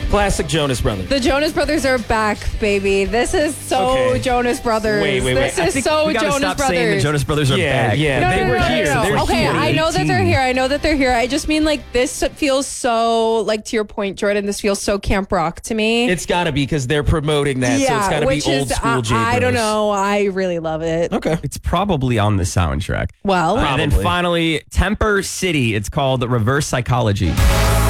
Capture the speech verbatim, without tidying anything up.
Classic Jonas Brothers. The Jonas Brothers are back, baby. This is so Okay. Jonas Brothers. Wait, wait, wait. This I is think so we gotta Jonas stop Brothers. saying the Jonas Brothers are Yeah, back. yeah. No, They no, were no, no, here. no, no. They're Okay, here. I know that they're eighteen. here. I know that they're here. I just mean like this feels so like to your point, Jordan. This feels so camp rock to me. It's got to be because they're promoting that, yeah, so it's got to be which old is school I, J I don't Bros. know. I really love it. Okay. It's probably on the soundtrack. Well, And then Probably. finally, Temper City. It's called Reverse Psychology.